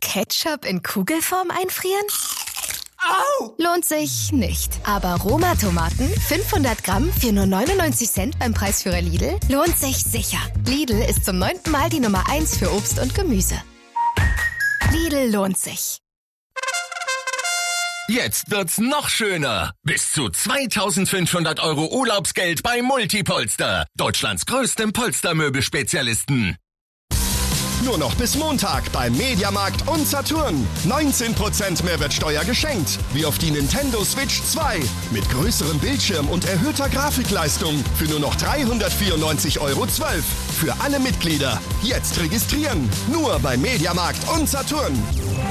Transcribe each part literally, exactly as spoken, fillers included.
Ketchup in Kugelform einfrieren? Au! Lohnt sich nicht. Aber Roma-Tomaten, fünfhundert Gramm für nur neunundneunzig Cent beim Preisführer Lidl, lohnt sich sicher. Lidl ist zum neunten Mal die Nummer eins für Obst und Gemüse. Lidl lohnt sich. Jetzt wird's noch schöner. Bis zu zweitausendfünfhundert Euro Urlaubsgeld bei Multipolster. Deutschlands größtem Polstermöbelspezialisten. Nur noch bis Montag beim Mediamarkt und Saturn. neunzehn Prozent Mehrwertsteuer geschenkt. Wie auf die Nintendo Switch zwei. Mit größerem Bildschirm und erhöhter Grafikleistung. Für nur noch dreihundertvierundneunzig Euro zwölf. Für alle Mitglieder. Jetzt registrieren. Nur beim Mediamarkt und Saturn.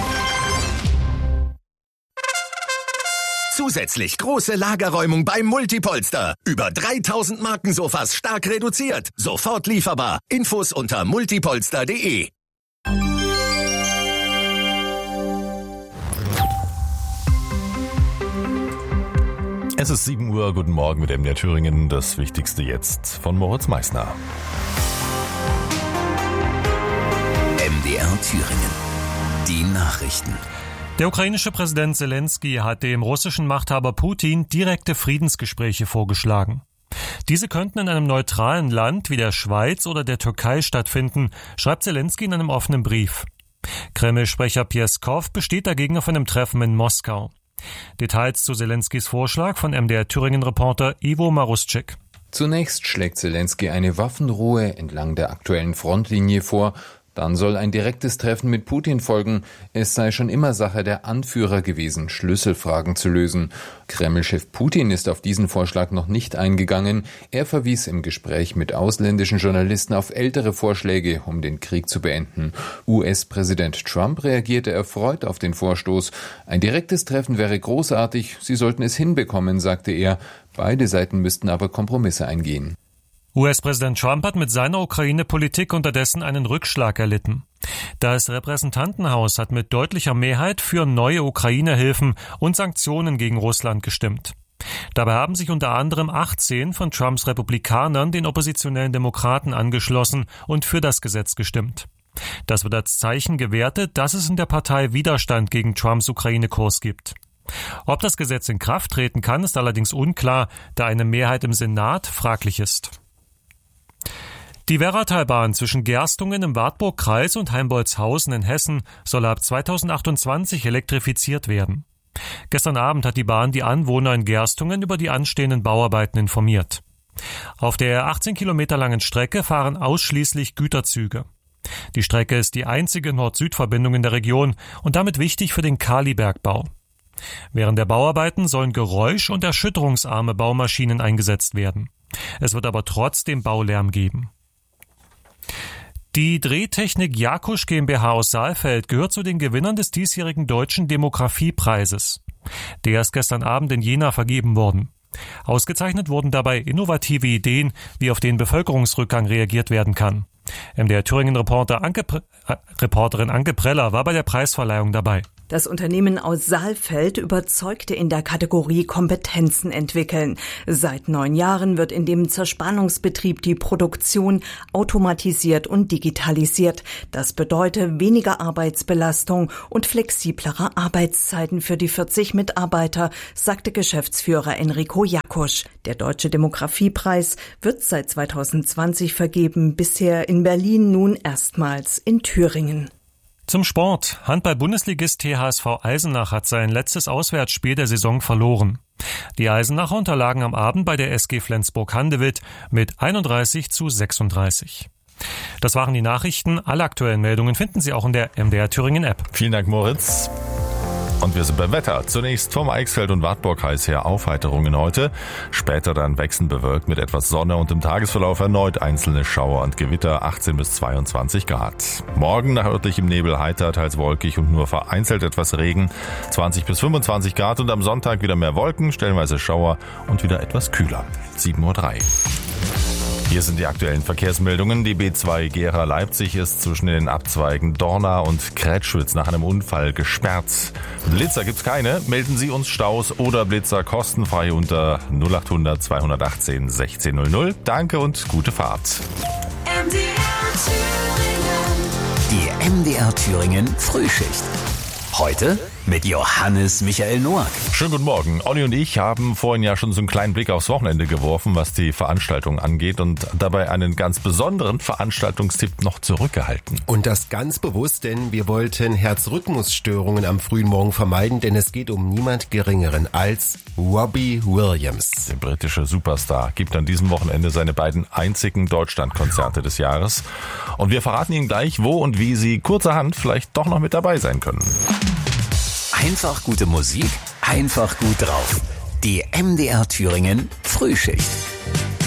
Zusätzlich große Lagerräumung beim Multipolster. Über dreitausend Markensofas stark reduziert. Sofort lieferbar. Infos unter multipolster punkt de. Es ist sieben Uhr. Guten Morgen mit M D R Thüringen. Das Wichtigste jetzt von Moritz Meissner. M D R Thüringen. Die Nachrichten. Der ukrainische Präsident Selenskyj hat dem russischen Machthaber Putin direkte Friedensgespräche vorgeschlagen. Diese könnten in einem neutralen Land wie der Schweiz oder der Türkei stattfinden, schreibt Selenskyj in einem offenen Brief. Kreml-Sprecher Pjeskow besteht dagegen auf einem Treffen in Moskau. Details zu Selenskys Vorschlag von M D R Thüringen-Reporter Ivo Maruschik. Zunächst schlägt Selenskyj eine Waffenruhe entlang der aktuellen Frontlinie vor. Dann soll ein direktes Treffen mit Putin folgen. Es sei schon immer Sache der Anführer gewesen, Schlüsselfragen zu lösen. Kreml-Chef Putin ist auf diesen Vorschlag noch nicht eingegangen. Er verwies im Gespräch mit ausländischen Journalisten auf ältere Vorschläge, um den Krieg zu beenden. U S-Präsident Trump reagierte erfreut auf den Vorstoß. Ein direktes Treffen wäre großartig. Sie sollten es hinbekommen, sagte er. Beide Seiten müssten aber Kompromisse eingehen. U S-Präsident Trump hat mit seiner Ukraine-Politik unterdessen einen Rückschlag erlitten. Das Repräsentantenhaus hat mit deutlicher Mehrheit für neue Ukraine-Hilfen und Sanktionen gegen Russland gestimmt. Dabei haben sich unter anderem achtzehn von Trumps Republikanern den oppositionellen Demokraten angeschlossen und für das Gesetz gestimmt. Das wird als Zeichen gewertet, dass es in der Partei Widerstand gegen Trumps Ukraine-Kurs gibt. Ob das Gesetz in Kraft treten kann, ist allerdings unklar, da eine Mehrheit im Senat fraglich ist. Die Werratalbahn zwischen Gerstungen im Wartburgkreis und Heimbolzhausen in Hessen soll ab zweitausendachtundzwanzig elektrifiziert werden. Gestern Abend hat die Bahn die Anwohner in Gerstungen über die anstehenden Bauarbeiten informiert. Auf der achtzehn Kilometer langen Strecke fahren ausschließlich Güterzüge. Die Strecke ist die einzige Nord-Süd-Verbindung in der Region und damit wichtig für den Kalibergbau. Während der Bauarbeiten sollen geräusch- und erschütterungsarme Baumaschinen eingesetzt werden. Es wird aber trotzdem Baulärm geben. Die Drehtechnik Jakusch GmbH aus Saalfeld gehört zu den Gewinnern des diesjährigen Deutschen Demografiepreises. Der ist gestern Abend in Jena vergeben worden. Ausgezeichnet wurden dabei innovative Ideen, wie auf den Bevölkerungsrückgang reagiert werden kann. M D R Thüringen-Reporter Anke, äh, Reporterin Anke Preller war bei der Preisverleihung dabei. Das Unternehmen aus Saalfeld überzeugte in der Kategorie Kompetenzen entwickeln. Seit neun Jahren wird in dem Zerspannungsbetrieb die Produktion automatisiert und digitalisiert. Das bedeutet weniger Arbeitsbelastung und flexiblere Arbeitszeiten für die vierzig Mitarbeiter, sagte Geschäftsführer Enrico Jakusch. Der Deutsche Demografiepreis wird seit zweitausendzwanzig vergeben, bisher in Berlin, nun erstmals in Thüringen. Zum Sport. Handball-Bundesligist T H S V Eisenach hat sein letztes Auswärtsspiel der Saison verloren. Die Eisenacher unterlagen am Abend bei der S G Flensburg-Handewitt mit einunddreißig zu sechsunddreißig. Das waren die Nachrichten. Alle aktuellen Meldungen finden Sie auch in der M D R Thüringen App. Vielen Dank, Moritz. Und wir sind beim Wetter. Zunächst vom Eichsfeld und Wartburgkreis her Aufheiterungen heute. Später dann wechselnd bewölkt mit etwas Sonne und im Tagesverlauf erneut einzelne Schauer und Gewitter, achtzehn bis zweiundzwanzig Grad. Morgen nach örtlichem Nebel heiter, teils wolkig und nur vereinzelt etwas Regen, zwanzig bis fünfundzwanzig Grad und am Sonntag wieder mehr Wolken, stellenweise Schauer und wieder etwas kühler. sieben Uhr drei. Hier sind die aktuellen Verkehrsmeldungen. Die B zwei Gera-Leipzig ist zwischen den Abzweigen Dorna und Kretschwitz nach einem Unfall gesperrt. Blitzer gibt's keine. Melden Sie uns Staus oder Blitzer kostenfrei unter null achthundert zweihundertachtzehn sechzehn null null. Danke und gute Fahrt. M D R Die M D R Thüringen Frühschicht. Heute mit Johannes Michael Noack. Schönen guten Morgen. Olli und ich haben vorhin ja schon so einen kleinen Blick aufs Wochenende geworfen, was die Veranstaltung angeht und dabei einen ganz besonderen Veranstaltungstipp noch zurückgehalten. Und das ganz bewusst, denn wir wollten Herzrhythmusstörungen am frühen Morgen vermeiden, denn es geht um niemand Geringeren als Robbie Williams. Der britische Superstar gibt an diesem Wochenende seine beiden einzigen Deutschlandkonzerte des Jahres. Und wir verraten Ihnen gleich, wo und wie Sie kurzerhand vielleicht doch noch mit dabei sein können. Einfach gute Musik, einfach gut drauf. Die M D R Thüringen Frühschicht.